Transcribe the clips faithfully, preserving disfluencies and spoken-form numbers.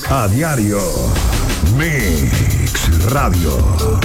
A diario. Mix Radio.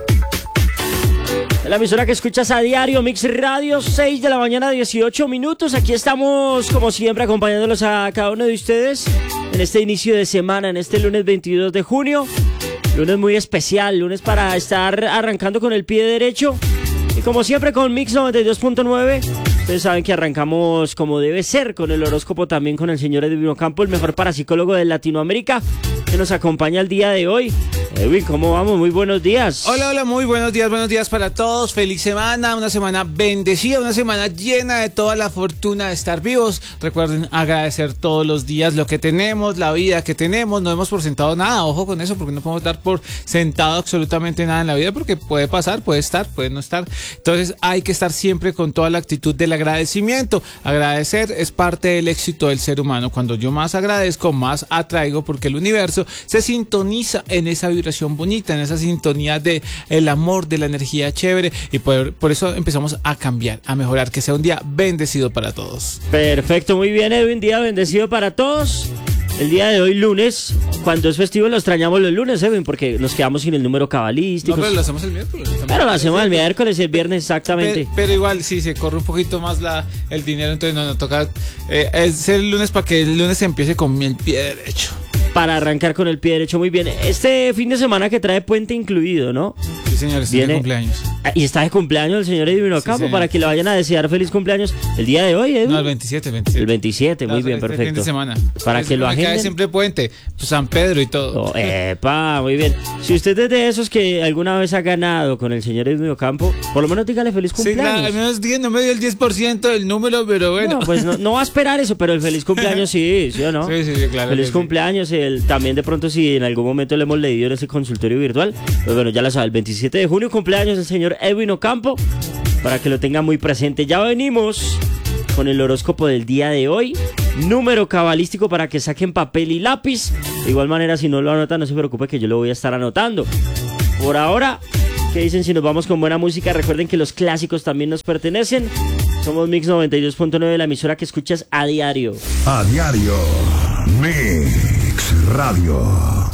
La emisora que escuchas a diario, Mix Radio, seis de la mañana, dieciocho minutos. Aquí estamos, como siempre, acompañándolos a cada uno de ustedes en este inicio de semana, en este lunes veintidós de junio. Lunes muy especial, lunes para estar arrancando con el pie derecho. Y como siempre con Mix noventa y dos punto nueve. Ustedes saben que arrancamos como debe ser, con el horóscopo también con el señor Edwin Ocampo, el mejor parapsicólogo de Latinoamérica, que nos acompaña el día de hoy. Edwin, ¿cómo vamos? Muy buenos días. Hola, hola, muy buenos días, buenos días para todos. Feliz semana, una semana bendecida, una semana llena de toda la fortuna de estar vivos. Recuerden agradecer todos los días lo que tenemos, la vida que tenemos. No hemos por sentado nada, ojo con eso, porque no podemos dar por sentado absolutamente nada en la vida, porque puede pasar, puede estar, puede no estar. Entonces hay que estar siempre con toda la actitud del agradecimiento. Agradecer es parte del éxito del ser humano. Cuando yo más agradezco, más atraigo, porque el universo se sintoniza en esa vibración bonita, en esa sintonía de el amor, de la energía chévere, y por, por eso empezamos a cambiar, a mejorar, que sea un día bendecido para todos. Perfecto, muy bien, Edwin, día bendecido para todos. El día de hoy, lunes, cuando es festivo, lo extrañamos los lunes, Edwin, porque nos quedamos sin el número cabalístico. No, pero lo hacemos el miércoles. Pero lo hacemos el miércoles y el viernes, exactamente. Pero, pero igual, sí, se corre un poquito más la, el dinero, entonces no nos toca. Eh, es el lunes para que el lunes empiece con el pie derecho. Para arrancar con el pie derecho, muy bien. Este fin de semana que trae puente incluido, ¿no? Sí, señor, está de cumpleaños. Y está de cumpleaños el señor Edwin Ocampo, sí, para que le vayan a desear feliz cumpleaños el día de hoy, Edwin. No, el veintisiete, el veintisiete. El veintisiete, muy no, bien, este perfecto. Fin de semana. Para es que lo agenden. Cae siempre puente, pues San Pedro y todo. Oh, epa, muy bien. Si usted es de esos que alguna vez ha ganado con el señor Edwin Ocampo, por lo menos dígale feliz cumpleaños. Sí, claro, al menos diez, no me dio el diez por ciento del número, pero bueno. No, pues no, no va a esperar eso, pero el feliz cumpleaños sí, ¿sí o no? Sí, sí, sí, claro. Feliz cumpleaños, sí. el, también de pronto si en algún momento le hemos leído en ese consultorio virtual, pues bueno, ya lo sabe, el veintisiete de junio cumpleaños el señor Edwin Ocampo, para que lo tenga muy presente. Ya venimos con el horóscopo del día de hoy, número cabalístico para que saquen papel y lápiz. De igual manera, si no lo anotan, no se preocupe que yo lo voy a estar anotando. Por ahora, ¿qué dicen si nos vamos con buena música? Recuerden que los clásicos también nos pertenecen. Somos Mix noventa y dos punto nueve, la emisora que escuchas a diario. A diario, Mix Radio.